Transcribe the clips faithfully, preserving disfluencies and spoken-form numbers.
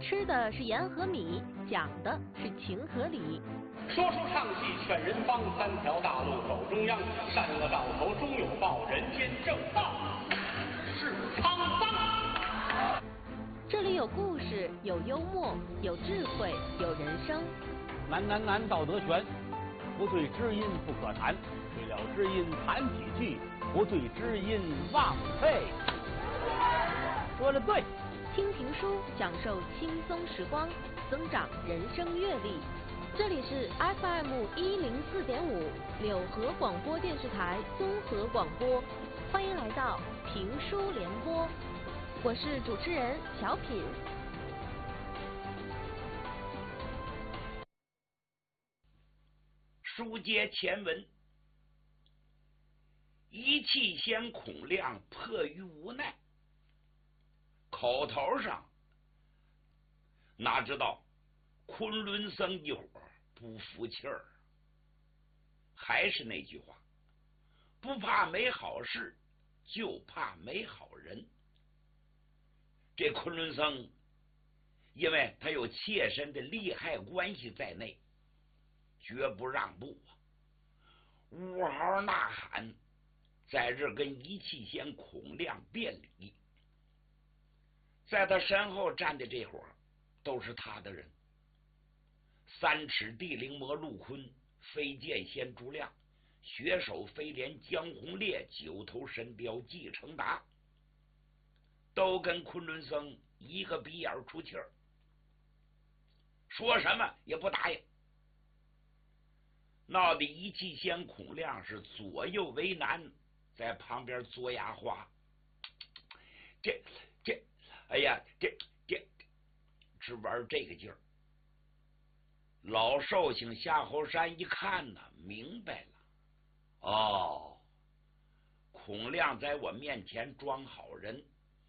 吃的是盐和米，讲的是情和理。 说书唱戏劝人方，三条大路走中央，善恶到头终有报，人间正道是沧桑。 这里有故事，有幽默，有智慧，有人生。 难难难，道德悬，不对知音不可谈，对了知音谈几句，不对知音枉费。说的对。 听评书，享受轻松时光，增长人生阅历。这里是 F M 一零四点五柳河广播电视台综合广播，欢迎来到评书联播，我是主持人小品。 书接前文，一气先孔亮迫于无奈，口头上哪知道昆仑僧一伙不服气儿，还是那句话，不怕没好事，就怕没好人。这昆仑僧因为他有切身的利害关系在内，绝不让步啊！呜嚎呐喊，在这跟一气仙孔亮辩理。在他身后站的这伙都是他的人，三尺地灵魔陆坤、飞剑仙朱亮、雪手飞廉江红烈、九头神雕纪承达，都跟昆仑僧一个鼻眼出气儿，说什么也不答应，闹得一气仙孔亮是左右为难，在旁边嘬牙花。这这哎呀，这这只玩这个劲儿。老寿星夏侯山一看呢，明白了，哦，孔亮在我面前装好人，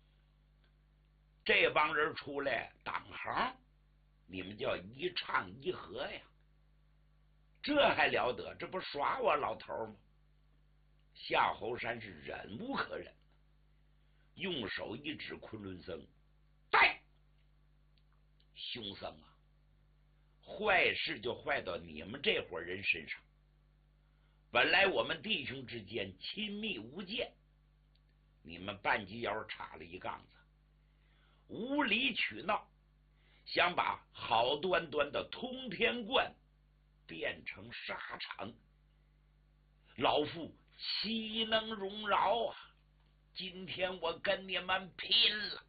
这帮人出来挡行，你们叫一唱一和呀，这还了得？这不耍我老头吗？夏侯山是忍无可忍，用手一指昆仑僧，在凶僧啊，坏事就坏到你们这伙人身上。本来我们弟兄之间亲密无间，你们半截腰插了一杠子，无理取闹，想把好端端的通天观变成沙场，老夫岂能容饶啊！今天我跟你们拼了！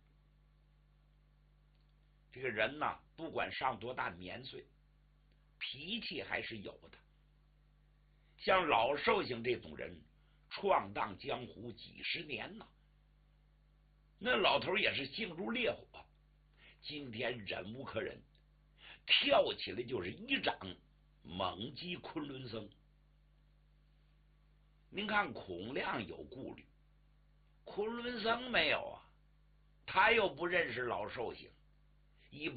这个人呐，不管上多大年岁，脾气还是有的。像老寿星这种人，闯荡江湖几十年呢，那老头也是性如烈火，今天忍无可忍，跳起来就是一掌猛击昆仑僧。您看孔亮有顾虑，昆仑僧没有啊，他又不认识老寿星，一